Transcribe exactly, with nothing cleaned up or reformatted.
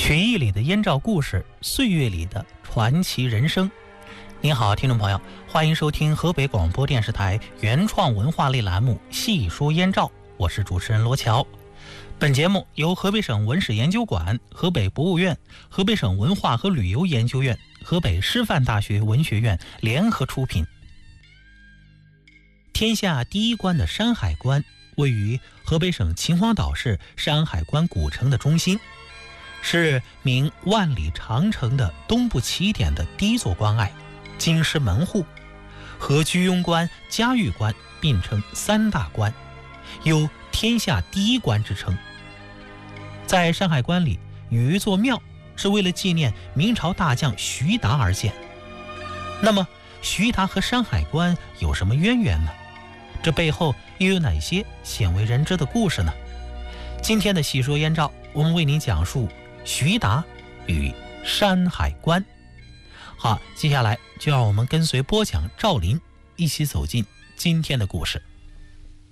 曲艺里的燕赵故事，岁月里的传奇人生。您好，听众朋友，欢迎收听河北广播电视台原创文化类栏目《细说燕赵》，我是主持人罗乔。本节目由河北省文史研究馆、河北博物院、河北省文化和旅游研究院、河北师范大学文学院联合出品。天下第一关的山海关位于河北省秦皇岛市山海关古城的中心，是明万里长城的东部起点的第一座关隘，京师门户，和居庸关、嘉峪关并称三大关，有天下第一关之称。在山海关里有一座庙，是为了纪念明朝大将徐达而建。那么徐达和山海关有什么渊源呢？这背后又有哪些鲜为人知的故事呢？今天的细说燕赵，我们为您讲述徐达与山海关。好，接下来就让我们跟随播讲赵林一起走进今天的故事。